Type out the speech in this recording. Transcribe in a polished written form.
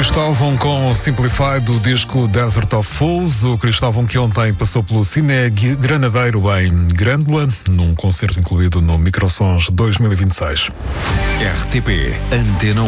Cristóvão com Simplify do disco Desert of Fools. O Cristóvão que ontem passou pelo Cine Granadeiro em Grândola, num concerto incluído no Microsons 2026. RTP Antena